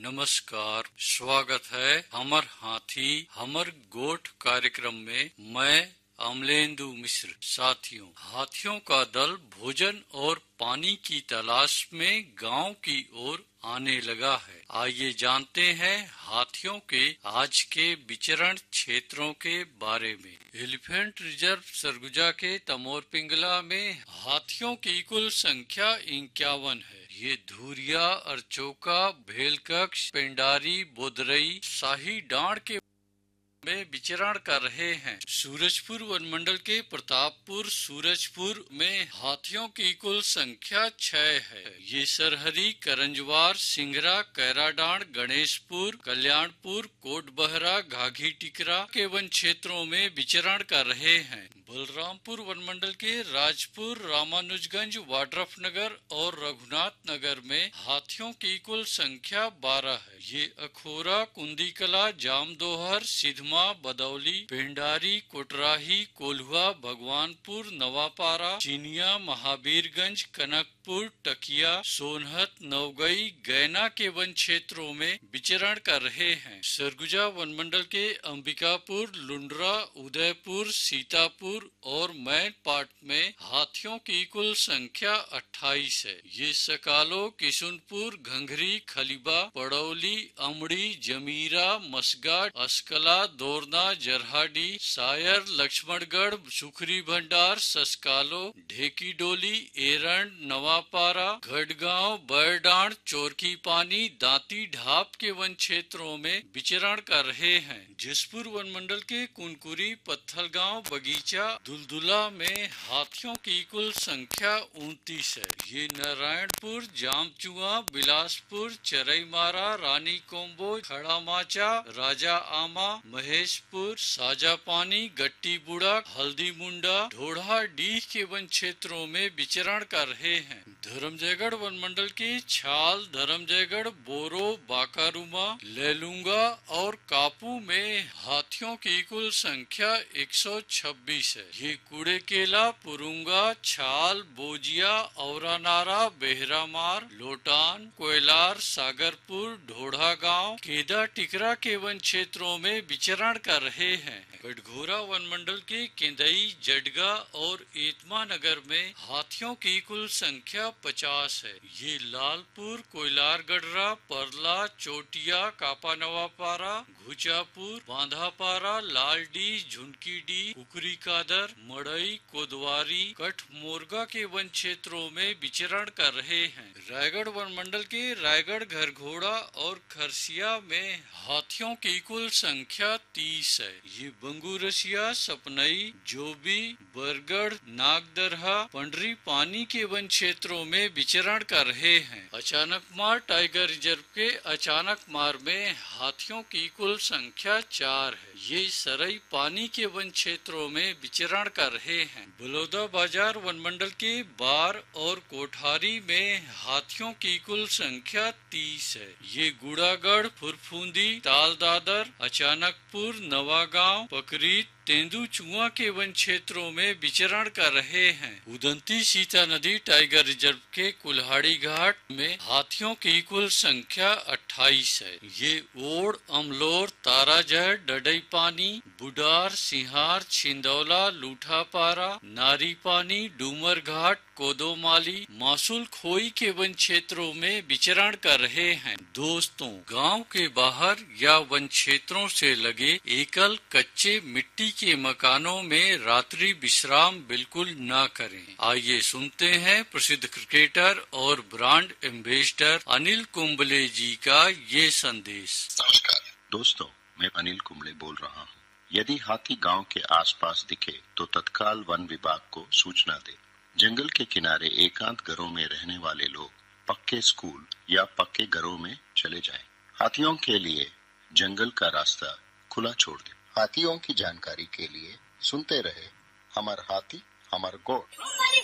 नमस्कार, स्वागत है हमर हाथी हमर गोठ कार्यक्रम में। मैं अमलेंदु मिश्र। साथियों, हाथियों का दल भोजन और पानी की तलाश में गांव की ओर आने लगा है। आइए जानते हैं हाथियों के आज के विचरण क्षेत्रों के बारे में। एलिफेंट रिजर्व सरगुजा के तमोर पिंगला में हाथियों की कुल संख्या 51 है। ये धुरिया, अरचोका, भेलकक्ष, पेंडारी, बोदरई, शाही डांड के में विचरण कर रहे हैं। सूरजपुर वन मंडल के प्रतापपुर सूरजपुर में हाथियों की कुल संख्या 6 है। ये सरहरी, करंजवार, सिंगरा, कैराडांड, गणेशपुर, कल्याणपुर, कोटबहरा, घाघी टिकरा के वन क्षेत्रों में विचरण कर रहे हैं। बलरामपुर वन मंडल के राजपुर, रामानुजगंज, वाड्रफनगर और रघुनाथ नगर में हाथियों की कुल संख्या 12 है। ये अखोरा, कुंदीकला, जामदोहर, सिधमा, बदौली, पेंडारी, कोटराही, कोल्हुआ, भगवानपुर, नवापारा, चिनिया, महावीरगंज, कनकपुर, टकिया, सोनहत, नवगई, गैना के वन क्षेत्रों में विचरण कर रहे हैं। सरगुजा वन मंडल के अंबिकापुर, लुंड्रा, उदयपुर, सीतापुर और मैनपाट में हाथियों की कुल संख्या 28 है। ये सकालो, किशुनपुर, घंघरी, खलीबा, पड़ौली, अमड़ी, जमीरा, मसगाट, अस्कला, दोरना, जरहाडी, सायर, लक्ष्मणगढ़, सुखरी भंडार, ससकालो, ढेकी डोली, एरंड, नवापारा, घड़गांव, बरडांड, चोरकी पानी, दांती ढाप के वन क्षेत्रों में विचरण कर रहे हैं। जिसपुर वन मंडल के कुनकुरी, पत्थलगांव, बगीचा, दुलदुला में हाथियों की कुल संख्या 29 है। ये नारायणपुर, जामचुआ, बिलासपुर, चरईमारा, रानी कोम्बो, खड़ामाचा, राजा आमा, महेशपुर, साजापानी, गट्टी बुड़ा, हल्दी मुंडा, ढोढ़ा डीह के वन क्षेत्रों में विचरण कर रहे हैं। धर्मजयगढ़ वन मंडल के छाल, धर्मजयगढ़, बोरो, बाकारुमा, लेलुंगा और कापू में हाथियों की कुल संख्या 126 है। ये कूड़े केला, पुरुंगा, छाल, बोजिया, औरानारा, बेहरामार, लोटान, कोयलार, सागरपुर, ढोढ़ा गांव, केदा टिकरा के वन क्षेत्रों में विचरण कर रहे हैं। गढ़घोरा वन मंडल के केंदई, जडगा और एतमा नगर में हाथियों की कुल संख्या 50 है। ये लालपुर, कोयलारगढ़रा, परला, चोटिया, कापा नवापारा, घुचापुर, बांधापारा, लालडी, झुनकीडी, कुकरी कादर, मड़ई, कोदवारी, कठ मोरगा के वन क्षेत्रों में विचरण कर रहे हैं। रायगढ़ वन मंडल के रायगढ़, घरघोड़ा और खरसिया में हाथियों की कुल संख्या 30 है। ये बंगूरसिया, सपनई, जोबी, बरगढ़, नागदरहा, पंडरी पानी के वन क्षेत्रों में विचरण कर रहे हैं। अचानकमार टाइगर रिजर्व के अचानकमार में हाथियों की कुल संख्या 4 है। ये सरई पानी के वन क्षेत्रों में विचरण कर रहे हैं। बलौदा बाजार वन मंडल के बार और कोठारी में हाथियों की कुल संख्या 30 है। ये गुड़ागढ़, फुरफुंदी, तालदादर, अचानकपुर, नवागांव, पकरीत, तेंदुचुआ के वन क्षेत्रों में विचरण कर रहे हैं। उदंती सीता नदी टाइगर रिजर्व के कुल्हाड़ी घाट में हाथियों की कुल संख्या 28 है। ये ओड़, अमलोर, ताराजहर, डडई पानी, बुडार, सिंहार, छिंदौला, लूठापारा, नारी पानी, डूमर घाट, कोदोमाली, मासूल खोई के वन क्षेत्रों में विचरण कर रहे हैं। दोस्तों, गांव के बाहर या वन क्षेत्रों से लगे एकल कच्चे मिट्टी के मकानों में रात्रि विश्राम बिल्कुल न करें। आइए सुनते हैं प्रसिद्ध क्रिकेटर और ब्रांड एम्बेसडर अनिल कुंबले जी का ये संदेश। नमस्कार दोस्तों, मैं अनिल कुंबले बोल रहा हूँ। यदि हाथी गांव के आसपास दिखे तो तत्काल वन विभाग को सूचना दे। जंगल के किनारे एकांत घरों में रहने वाले लोग पक्के स्कूल या पक्के घरों में चले जाएं। हाथियों के लिए जंगल का रास्ता खुला छोड़ दे। हाथियों की जानकारी के लिए सुनते रहे हमर हाथी हमर गोठ।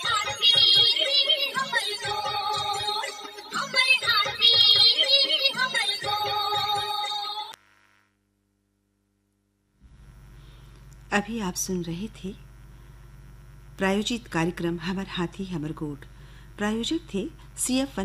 अभी आप सुन रहे थे प्रायोजित कार्यक्रम हमर हाथी हमर गोठ। प्रायोजक थे CF